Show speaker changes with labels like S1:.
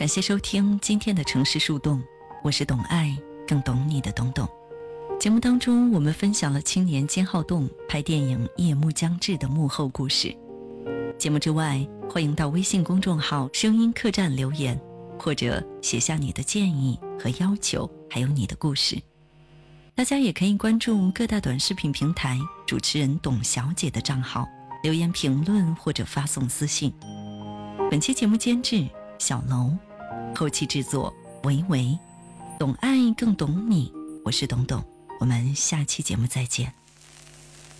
S1: 感谢收听今天的城市树洞，我是懂爱更懂你的懂懂。节目当中我们分享了青年金浩栋拍电影《夜幕将至》的幕后故事。节目之外，欢迎到微信公众号声音客栈留言，或者写下你的建议和要求，还有你的故事。大家也可以关注各大短视频平台主持人董小姐的账号，留言评论或者发送私信。本期节目监制小楼，后期制作维维，懂爱更懂你，我是董董，我们下期节目再见。